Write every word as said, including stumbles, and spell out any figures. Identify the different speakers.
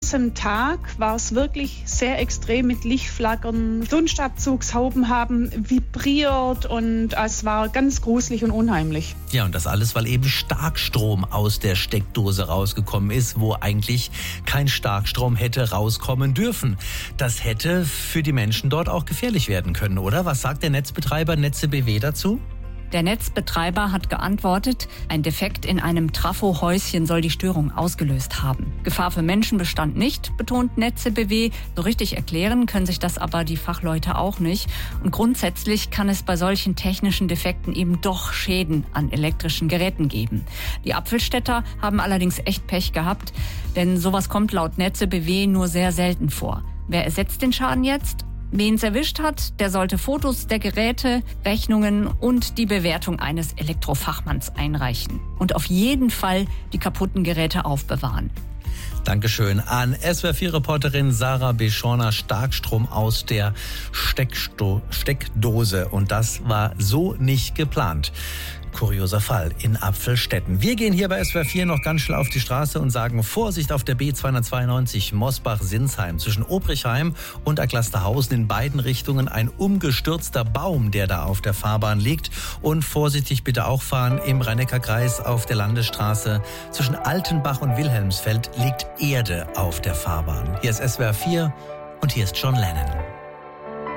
Speaker 1: ganzen Tag war es wirklich sehr extrem mit Lichtflackern. Dunstabzugshauben haben vibriert und es war ganz gruselig und unheimlich.
Speaker 2: Ja, und das alles, weil eben Starkstrom aus der Steckdose rausgekommen ist, wo eigentlich kein Starkstrom hätte rauskommen dürfen. Das hätte für die Menschen dort auch gefährlich werden können, oder? Was sagt der Netzbetreiber Netze B W dazu?
Speaker 3: Der Netzbetreiber hat geantwortet, ein Defekt in einem Trafohäuschen soll die Störung ausgelöst haben. Gefahr für Menschen bestand nicht, betont Netze B W. So richtig erklären können sich das aber die Fachleute auch nicht. Und grundsätzlich kann es bei solchen technischen Defekten eben doch Schäden an elektrischen Geräten geben. Die Apfelstädter haben allerdings echt Pech gehabt, denn sowas kommt laut Netze B W nur sehr selten vor. Wer ersetzt den Schaden jetzt? Wen es erwischt hat, der sollte Fotos der Geräte, Rechnungen und die Bewertung eines Elektrofachmanns einreichen. Und auf jeden Fall die kaputten Geräte aufbewahren.
Speaker 2: Dankeschön an S W R vier Reporterin Sarah Beschorner. Starkstrom aus der Stecksto- Steckdose. Und das war so nicht geplant. Kurioser Fall in Apfelstetten. Wir gehen hier bei S W R vier noch ganz schnell auf die Straße und sagen Vorsicht auf der B zweihundertzweiundneunzig Mosbach-Sinsheim. Zwischen Obrichheim und Aglasterhausen in beiden Richtungen ein umgestürzter Baum, der da auf der Fahrbahn liegt. Und vorsichtig bitte auch fahren im Rhein-Neckar-Kreis auf der Landesstraße. Zwischen Altenbach und Wilhelmsfeld liegt Erde auf der Fahrbahn. Hier ist S W R vier und hier ist John Lennon.